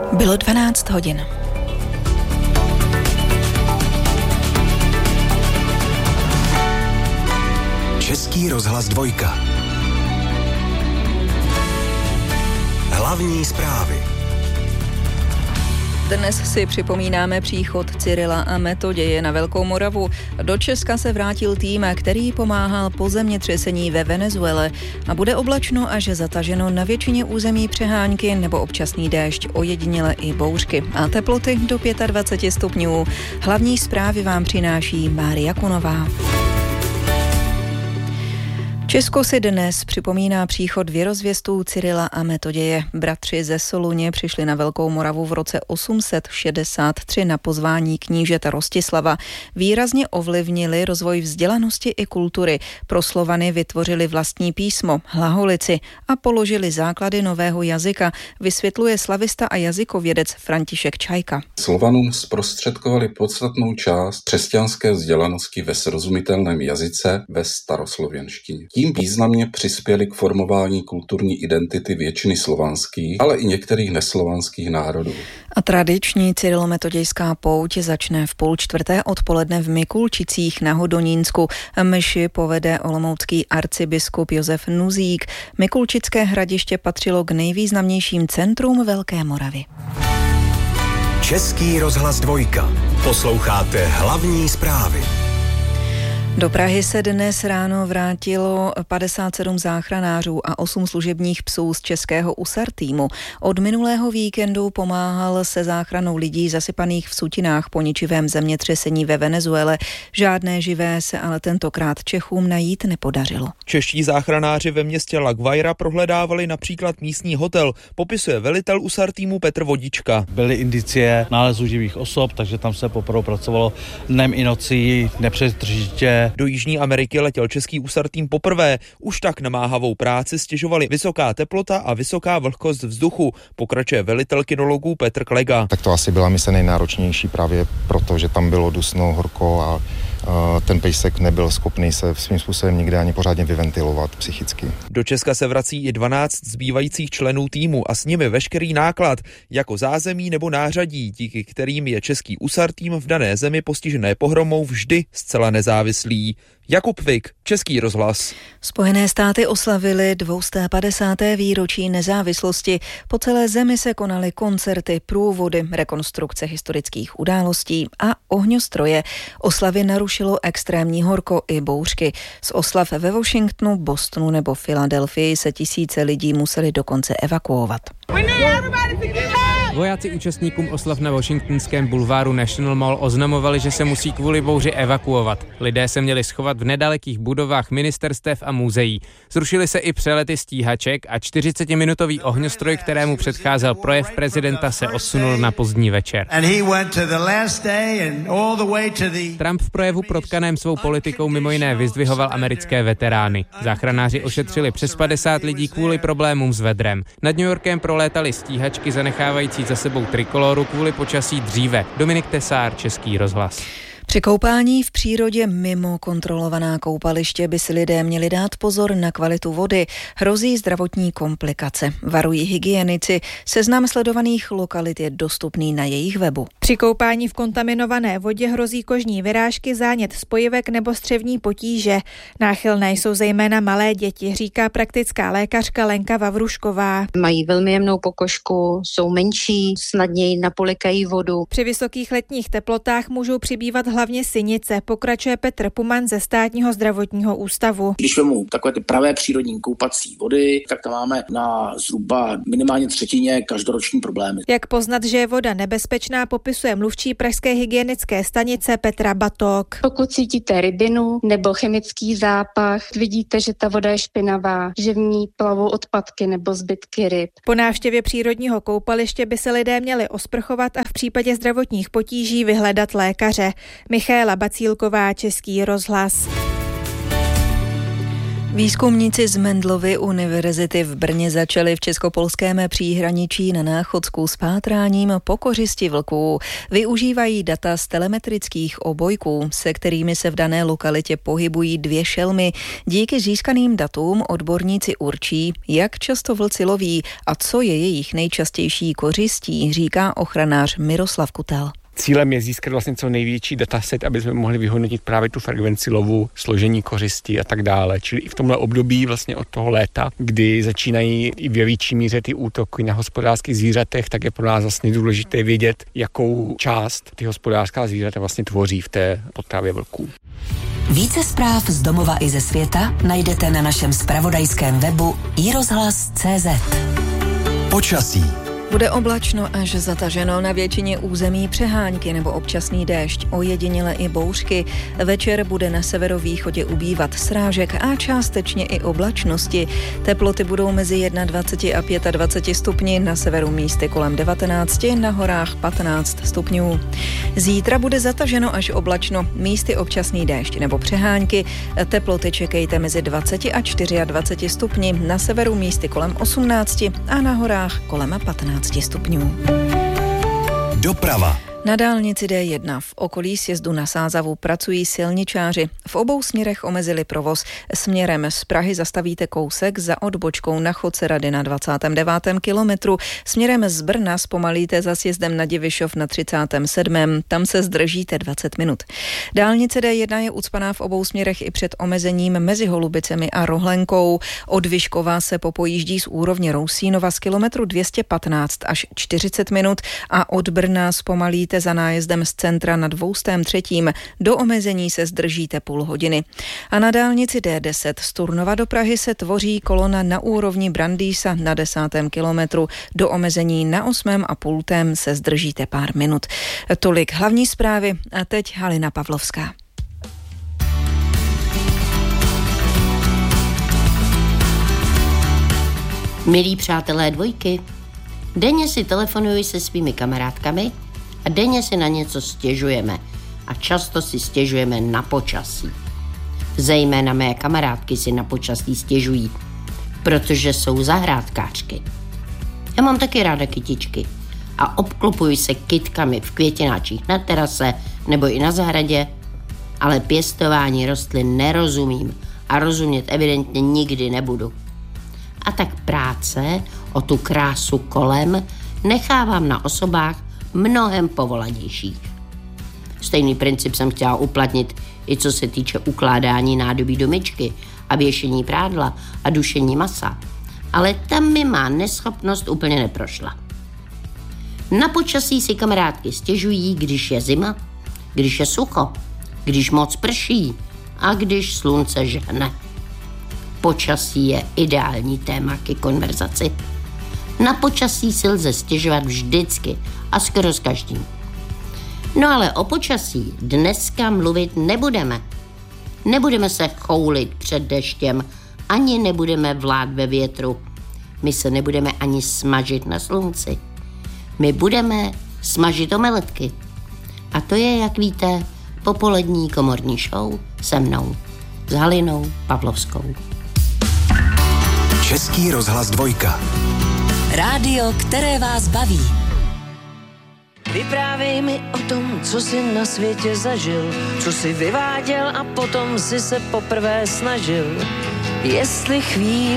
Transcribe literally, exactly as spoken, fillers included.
Bylo dvanáct hodin. Český rozhlas dvojka. Hlavní zprávy. Dnes si připomínáme příchod Cyrila a Metoděje na Velkou Moravu. Do Česka se vrátil tým, který pomáhal po zemětřesení ve Venezuele a bude oblačno až zataženo na většině území přehánky nebo občasný déšť, ojediněle i bouřky a teploty do dvacet pět stupňů. Hlavní zprávy vám přináší Mária Kunová. Česko si dnes připomíná příchod věrozvěstů Cyrila a Metoděje. Bratři ze Soluně přišli na Velkou Moravu v roce osm set šedesát tři na pozvání knížete Rostislava. Výrazně ovlivnili rozvoj vzdělanosti i kultury. Pro Slovany vytvořili vlastní písmo, hlaholici a položili základy nového jazyka, vysvětluje slavista a jazykovědec František Čajka. Slovanům zprostředkovali podstatnou část křesťanské vzdělanosti ve srozumitelném jazyce ve staroslověnštině. Tím významně přispěli k formování kulturní identity většiny slovanských, ale i některých neslovanských národů. A tradiční cyrilometodějská pouť začne v půl čtvrté odpoledne v Mikulčicích na Hodonínsku. Mši povede olomoucký arcibiskup Josef Nuzík. Mikulčické hradiště patřilo k nejvýznamnějším centrům Velké Moravy. Český rozhlas dvojka. Posloucháte hlavní zprávy. Do Prahy se dnes ráno vrátilo padesát sedm záchranářů a osm služebních psů z českého U S A R týmu. Od minulého víkendu pomáhal se záchranou lidí zasypaných v sutinách po ničivém zemětřesení ve Venezuele. Žádné živé se ale tentokrát Čechům najít nepodařilo. Čeští záchranáři ve městě La Guaira prohledávali například místní hotel, popisuje velitel U S A R týmu Petr Vodička. Byly indicie nálezu živých osob, takže tam se poprvé pracovalo dnem i nocí nepřetržitě. Do Jižní Ameriky letěl český U S A R tým poprvé. Už tak namáhavou práci stěžovali vysoká teplota a vysoká vlhkost vzduchu, pokračuje velitel kinologů Petr Klega. Tak to asi byla mise nejnáročnější právě proto, že tam bylo dusno, horko a ten pejsek nebyl schopný se svým způsobem nikde ani pořádně vyventilovat psychicky. Do Česka se vrací i dvanáct zbývajících členů týmu a s nimi veškerý náklad, jako zázemí nebo nářadí, díky kterým je český U S A R tým v dané zemi postižené pohromou vždy zcela nezávislý. Jakub Vik, Český rozhlas. Spojené státy oslavily dvě stě padesáté výročí nezávislosti. Po celé zemi se konaly koncerty, průvody, rekonstrukce historických událostí a ohňostroje. Oslavy narušilo extrémní horko i bouřky. Z oslav ve Washingtonu, Bostonu nebo Filadelfii se tisíce lidí museli dokonce evakuovat. Vojáci účastníkům oslav na washingtonském bulváru National Mall oznamovali, že se musí kvůli bouři evakuovat. Lidé se měli schovat v nedalekých budovách ministerstev a muzeí. Zrušily se i přelety stíhaček a čtyřicetiminutový ohňostroj, kterému předcházel projev prezidenta, se odsunul na pozdní večer. Trump v projevu protkaném svou politikou mimo jiné vyzdvihoval americké veterány. Záchranáři ošetřili přes padesát lidí kvůli problémům s vedrem. Nad New Yorkem prolétaly stíhačky zanechávající za sebou trikoloru kvůli počasí dříve. Dominik Tesár, Český rozhlas. Při koupání v přírodě mimo kontrolovaná koupaliště by si lidé měli dát pozor na kvalitu vody. Hrozí zdravotní komplikace, varují hygienici. Seznam sledovaných lokalit je dostupný na jejich webu. Při koupání v kontaminované vodě hrozí kožní vyrážky, zánět spojivek nebo střevní potíže. Náchylné jsou zejména malé děti, říká praktická lékařka Lenka Vavrušková. Mají velmi jemnou pokožku, jsou menší, snadněji napolikají vodu. Při vysokých letních teplotách můžou přibývat hlavně sinice, pokračuje Petr Puman ze Státního zdravotního ústavu. Když vemu takové ty pravé přírodní koupací vody, tak tam máme na zhruba minimálně třetině každoroční problémy. Jak poznat, že je voda nebezpečná, popisuje mluvčí pražské hygienické stanice Petra Batok. Pokud cítíte rybinu nebo chemický zápach, vidíte, že ta voda je špinavá, že v ní plavou odpadky nebo zbytky ryb. Po návštěvě přírodního koupaliště by se lidé měli osprchovat a v případě zdravotních potíží vyhledat lékaře. Michaela Bacílková, Český rozhlas. Výzkumníci z Mendelovy univerzity v Brně začali v českopolském příhraničí na Náchodsku s pátráním po kořisti vlků. Využívají data z telemetrických obojků, se kterými se v dané lokalitě pohybují dvě šelmy. Díky získaným datům odborníci určí, jak často vlci loví a co je jejich nejčastější kořistí, říká ochranář Miroslav Kutel. Cílem je získat vlastně co největší dataset, aby jsme mohli vyhodnotit právě tu frekvenci lovu, složení kořistí a tak dále. Čili i v tomhle období vlastně od toho léta, kdy začínají i ve větší míře ty útoky na hospodářských zvířatech, tak je pro nás vlastně důležité vědět, jakou část ty hospodářská zvířata vlastně tvoří v té potravě vlků. Více zpráv z domova i ze světa najdete na našem zpravodajském webu i rozhlas tečka cé zet. Počasí. Bude oblačno až zataženo, na většině území přehánky nebo občasný déšť, ojediněle i bouřky. Večer bude na severovýchodě ubývat srážek a částečně i oblačnosti. Teploty budou mezi dvacet jedna a dvacet pět stupni, na severu místy kolem devatenáct, na horách patnáct stupňů. Zítra bude zataženo až oblačno, místy občasný déšť nebo přehánky. Teploty čekejte mezi dvacet a dvacet čtyři stupni, na severu místy kolem osmnáct a na horách kolem patnáct stupňů. Doprava. Na dálnici D jedna v okolí sjezdu na Sázavu pracují silničáři. V obou směrech omezili provoz. Směrem z Prahy zastavíte kousek, za odbočkou na Chodce Rady na dvacátém devátém kilometru. Směrem z Brna zpomalíte za sjezdem na Divišov na třicátém sedmém Tam se zdržíte dvacet minut. Dálnice D jedna je ucpaná v obou směrech i před omezením mezi Holubicemi a Rohlenkou. Od Vyškova se popojíždí z úrovně Rousínova z kilometru dvě stě patnáct až čtyřicet minut a od Brna zpomalíte za nájezdem z centra na dvoustém třetím. Do omezení se zdržíte půl hodiny. A na dálnici D deset z Turnova do Prahy se tvoří kolona na úrovni Brandýsa na desátém kilometru. Do omezení na osmém a půltém se zdržíte pár minut. Tolik hlavní zprávy a teď Halina Pavlovská. Milí přátelé dvojky, denně si telefonuji se svými kamarádkami a denně si na něco stěžujeme a často si stěžujeme na počasí. Zejména mé kamarádky si na počasí stěžují, protože jsou zahrádkářky. Já mám taky ráda kytičky a obklopuji se kytkami v květináčích na terase nebo i na zahradě, ale pěstování rostlin nerozumím a rozumět evidentně nikdy nebudu. A tak práce o tu krásu kolem nechávám na osobách mnohem povolanějších. Stejný princip jsem chtěla uplatnit i co se týče ukládání nádobí do myčky a věšení prádla a dušení masa, ale tam mi má neschopnost úplně neprošla. Na počasí si kamarádky stěžují, když je zima, když je sucho, když moc prší a když slunce žhne. Počasí je ideální téma ke konverzaci. Na počasí si lze stěžovat vždycky a skoro s každým. No ale o počasí dneska mluvit nebudeme. Nebudeme se choulit před deštěm, ani nebudeme vlát ve větru. My se nebudeme ani smažit na slunci. My budeme smažit omeletky. A to je, jak víte, popolední komorní show se mnou, s Halinou Pavlovskou. Český rozhlas dvojka. Rádio, které vás baví. Vyprávěj mi o tom, co jsi na světě zažil, co jsi vyváděl a potom si se poprvé snažil. Jestli chvíli